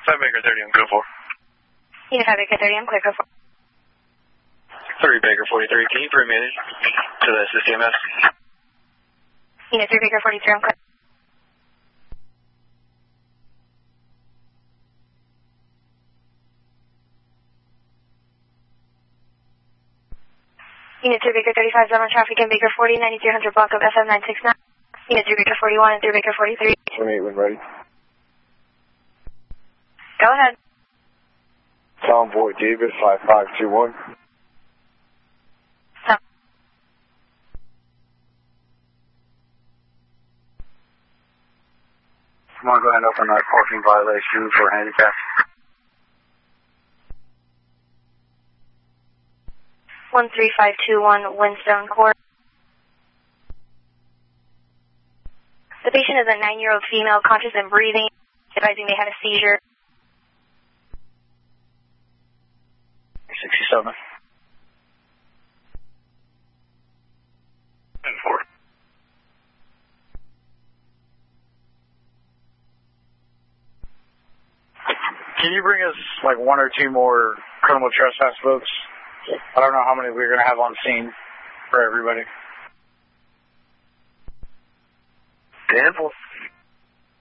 5 Baker 30, I'm code 4. Unit 5 Baker 30, I'm clear, code 4. 3 Baker 43, can you permit it to the CCMS? Unit 3 Baker 43, I'm clear. Unit 3 Baker 35, zone on traffic in Baker 40, 9300 block of FM 969. Unit 3 Baker 41 and 3 Baker 43. 28 when ready. Go ahead. Convoy David 5521. Stop. Come on, go ahead and open that parking violation for handicap. 13521 Windstone Court. The patient is a 9-year-old female, conscious and breathing, advising they had a seizure. 67. 4. Can you bring us like 1 or 2 more criminal trespass folks? I don't know how many we're going to have on scene for everybody. 10-4.